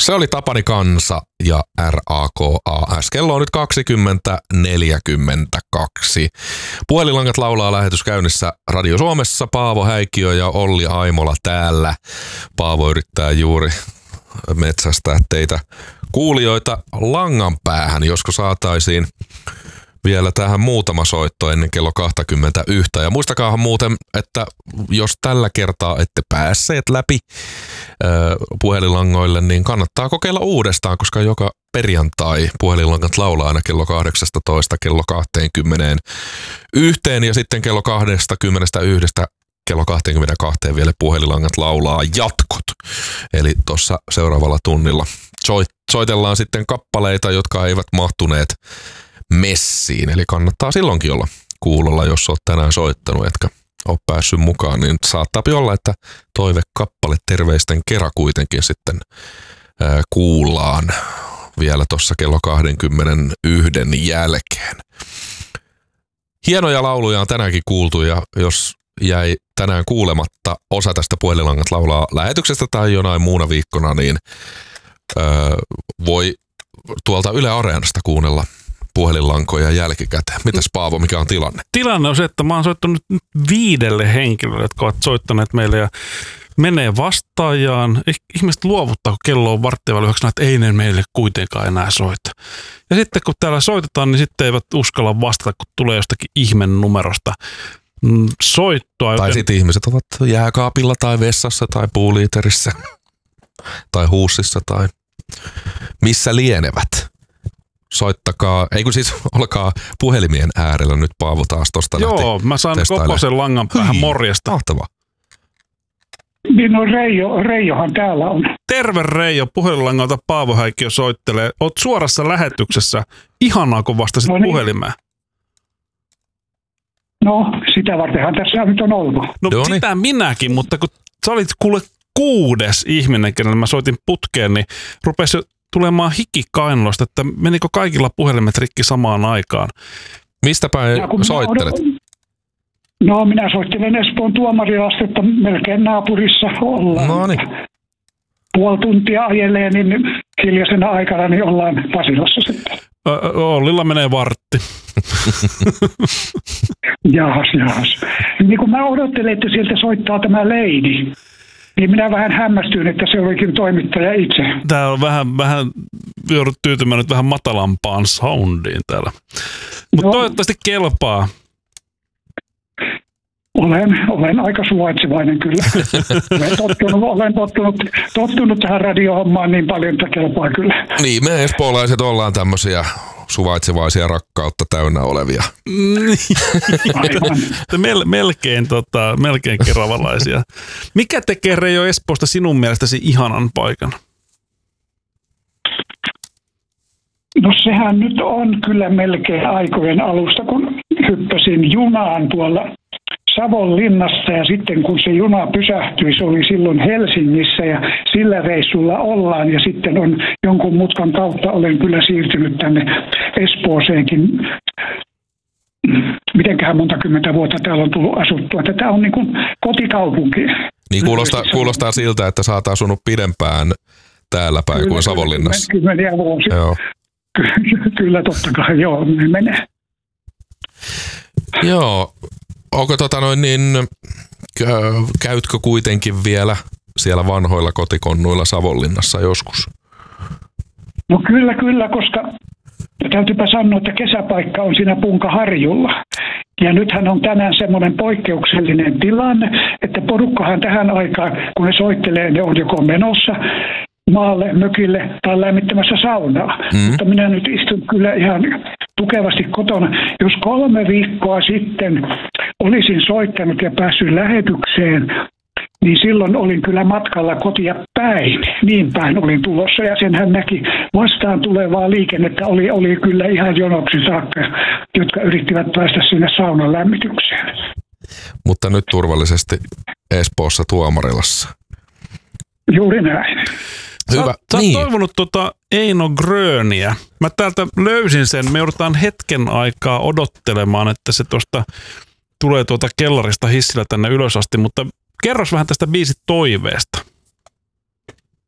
Se oli Tapani Kansa ja RAKAS. Kello on nyt 20:42. Puhelinlangat laulaa lähetys käynnissä Radio Suomessa. Paavo Häikiö ja Olli Aimola täällä. Paavo yrittää juuri metsästää teitä kuulijoita langan päähän, josko saataisiin vielä tähän muutama soitto ennen kello 21. Ja muistakaahan muuten, että jos tällä kertaa ette päässeet läpi puhelinlangoille, niin kannattaa kokeilla uudestaan, koska joka perjantai puhelinlangat laulaa aina kello 18 kello 21 ja sitten kello 21 kello 22 vielä puhelinlangat laulaa jatkot. Eli tuossa seuraavalla tunnilla soitellaan sitten kappaleita, jotka eivät mahtuneet messiin. Eli kannattaa silloinkin olla kuulolla, jos olet tänään soittanut, etkä ole päässyt mukaan, niin saattaa olla, että toivekappale terveisten kera kuitenkin sitten kuullaan vielä tuossa kello 21 jälkeen. Hienoja lauluja on tänäänkin kuultu, ja jos jäi tänään kuulematta osa tästä puhelinlangat laulaa lähetyksestä tai jonain muuna viikkona, niin voi tuolta Yle Areenasta kuunnella puhelinlankoja jälkikäteen. Mitäs Paavo, mikä on tilanne? Tilanne on se, että mä oon soittanut 5 henkilölle, jotka ovat soittaneet meille ja menee vastaajaan. Ihmiset luovuttaa, kun kello on 8:15, että ei ne meille kuitenkaan enää soita. Ja sitten kun täällä soitetaan, niin sitten eivät uskalla vastata, kun tulee jostakin ihmenumerosta soittoa. Tai sitten ihmiset ovat jääkaapilla tai vessassa tai puuliiterissä tai huussissa tai missä lienevät. Soittakaa, ei kun siis olkaa puhelimien äärellä nyt, Paavo taas tosta lähti. Joo, mä saan koko sen langan päähän morjesta. Mahtavaa. Niin no Reijohan täällä on. Terve Reijo, puhelinlangalta Paavo Häikiö soittelee. Oot suorassa lähetyksessä. Ihanaa, kun vastasit puhelimeen. No, sitä vartenhan tässä nyt on ollut. No sitä minäkin, mutta kun sä olit kuule 6. ihminen, kenelle mä soitin putkeen, niin rupesi tulemaan hiki kainalosta, että menikö kaikilla puhelimet rikki samaan aikaan. Mistä päin soittelet? No minä soittelen Espoon Tuomarilasta, melkein naapurissa ollaan. No niin. Puoli tuntia ajelee, niin hiljaisena aikana niin ollaan Pasilassa sitten. Ollilla menee vartti. Jahas. Niin kun mä odottelin, että sieltä soittaa tämä Leidi, niin minä vähän hämmästyin, että se olikin toimittaja itse. Tää on vähän joudut tyytymään nyt vähän matalampaan soundiin täällä. Mutta toivottavasti kelpaa. Olen aika suvaitsevainen kyllä. Olen tottunut tähän radiohommaan niin paljon, että kelpaa kyllä. Niin, me espoolaiset ollaan tämmöisiä suvaitsevaisia rakkautta täynnä olevia. melkein keravalaisia. Mikä tekee Reijo Espoosta sinun mielestäsi ihanan paikan? No sehän nyt on kyllä melkein aikojen alusta, kun hyppäsin junaan tuolla Savonlinnassa ja sitten kun se juna pysähtyi, se oli silloin Helsingissä ja sillä reissulla ollaan ja sitten on jonkun mutkan kautta olen kyllä siirtynyt tänne Espooseenkin. Mitenköhän monta kymmentä vuotta täällä on tullut asuttua. Tämä on niin kuin kotikaupunki. Niin kuulostaa siltä, että sä oot asunut pidempään täällä päin kuin Savonlinnassa. Kymmeniä vuosia. Joo. Kyllä totta kai, joo, ne menee. Joo. Onko käytkö kuitenkin vielä siellä vanhoilla kotikonnuilla Savonlinnassa joskus? No kyllä, koska täytyypä sanoa, että kesäpaikka on siinä Punkaharjulla. Ja nythän on tänään semmoinen poikkeuksellinen tilanne, että porukkahan tähän aikaan, kun ne soittelee, ne on joko menossa maalle, mökille tai lämmittämässä saunaa. Mutta minä nyt istun kyllä ihan tukevasti kotona. Jos 3 viikkoa sitten olisin soittanut ja päässyt lähetykseen, niin silloin olin kyllä matkalla kotia päin. Niin päin olin tulossa ja senhän näki vastaan tulevaa liikennettä. Oli kyllä ihan jonoksi saakka, jotka yrittivät päästä sinne saunan lämmitykseen. Mutta nyt turvallisesti Espoossa Tuomarilassa. Juuri näin. Hyvä. Sä oot toivonut Eino Gröniä. Mä täältä löysin sen. Me joudutaan hetken aikaa odottelemaan, että se tulee kellarista hissillä tänne ylös asti, mutta kerros vähän tästä biisit toiveesta.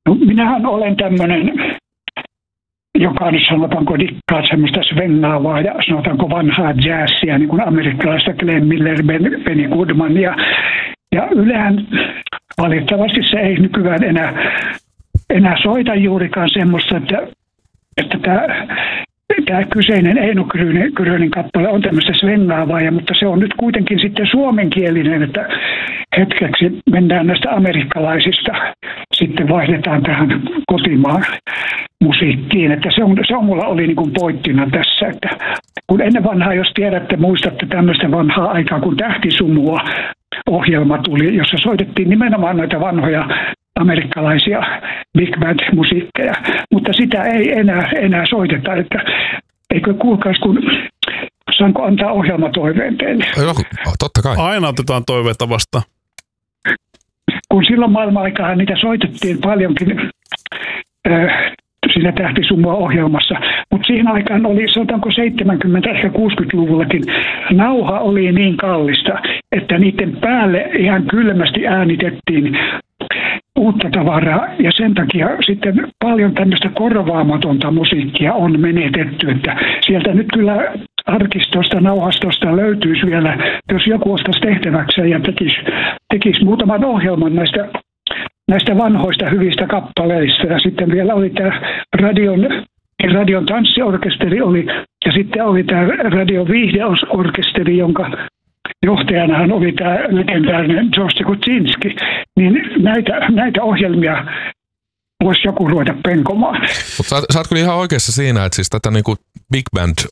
No, minähän olen tämmöinen, joka nyt sanotaanko dikkaa semmoista svengaavaa ja sanotaanko vanhaa jazzia, niin kuin amerikkalaista Glenn Miller, Benny Goodman ja yleensä valitettavasti se ei nykyään enää soita juurikaan semmoista, että tämä kyseinen Eino Kyrönin kappale on tämmöistä svengaavaa, mutta se on nyt kuitenkin sitten suomenkielinen, että hetkeksi mennään näistä amerikkalaisista, sitten vaihdetaan tähän kotimaan musiikkiin, että se on mulla oli niin kuin pointtina tässä, että kun ennen vanhaa, jos tiedätte, muistatte tämmöistä vanhaa aikaa, kun Tähtisumua ohjelma tuli, jossa soitettiin nimenomaan noita vanhoja amerikkalaisia big band-musiikkeja, mutta sitä ei enää soiteta, että eikö kuulkaas, kun saanko antaa ohjelmatoiveen teille? Joo, totta kai. Aina otetaan toiveita vastaan. Kun silloin maailman-aikaan niitä soitettiin paljonkin siinä Tähtisumua-ohjelmassa, mutta siihen aikaan oli, sanotaanko 70- ehkä 60-luvullakin, nauha oli niin kallista, että niiden päälle ihan kylmästi äänitettiin uutta tavaraa ja sen takia sitten paljon tämmöistä korvaamatonta musiikkia on menetetty, että sieltä nyt kyllä arkistosta, nauhastosta löytyisi vielä, jos joku ostaisi tehtäväkseen ja tekisi muutaman ohjelman näistä vanhoista hyvistä kappaleista ja sitten vielä oli tämä radion tanssiorkesteri oli ja sitten oli tämä radion viihdeorkesteri, jonka johtajanahan oli tämä legendaarinen George Kuczynski, niin näitä ohjelmia voisi joku ruveta penkomaan. Mutta sä oot kyllä ihan oikeassa siinä, että siis tätä niinku big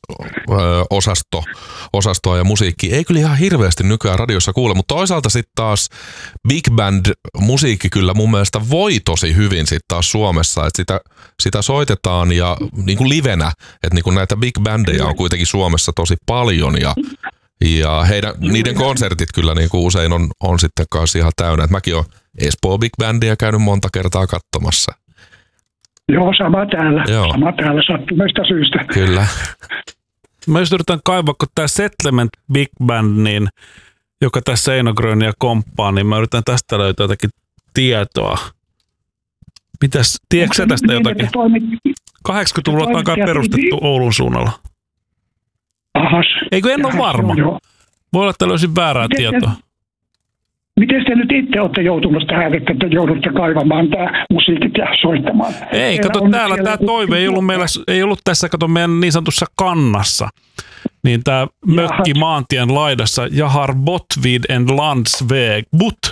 band-osastoa ja musiikkia ei kyllä ihan hirveästi nykyään radiossa kuule, mutta toisaalta sitten taas big band-musiikki kyllä mun mielestä voi tosi hyvin sitten taas Suomessa, että sitä soitetaan ja niinku livenä, että niinku näitä big bandeja on kuitenkin Suomessa tosi paljon ja niiden konsertit kyllä niinku usein on sitten kanssa ihan täynnä. Et mäkin olen Espoo Big Bandia käynyt monta kertaa katsomassa. Joo, sama täällä sattuneesta syystä. Kyllä. Mä just yritän kaivaa, kun tämä Settlement Big Band, niin, joka tässä Eino Gröniä komppaa, niin mä yritän tästä löytää jotakin tietoa. Tiedätkö sä tästä jotakin? 80-luvulla on kai perustettu Oulun suunnalla. Ahas. Eikö en ole varma? Voi olla, että löysin väärää tietoa. Miten te nyt itse olette joutunut tähän, että te joudutte kaivamaan tämä musiikit ja soittamaan? Ei, kato täällä tämä toive ei ollut tässä, kato meidän niin sanotussa kannassa. Niin tämä mökki maantien laidassa, Jahar Botvid en Landsväg,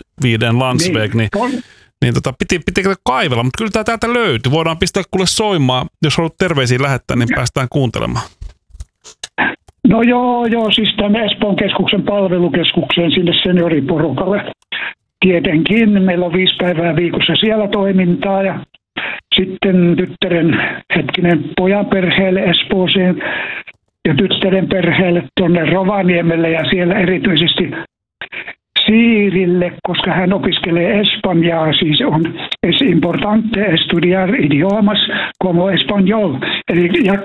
niin piti kaivella, mutta kyllä tämä täältä löytyy. Voidaan pistää kuule soimaan, jos haluat terveisiä lähettää, niin päästään kuuntelemaan. No joo, siis tänne Espoon keskuksen palvelukeskukseen sinne senioriporukalle. Tietenkin, meillä on 5 päivää viikossa siellä toimintaa ja sitten pojan perheelle Espooseen ja tyttären perheelle tuonne Rovaniemelle ja siellä erityisesti Siirille, koska hän opiskelee espanjaa, siis es importante estudiar idiomas como español. Eli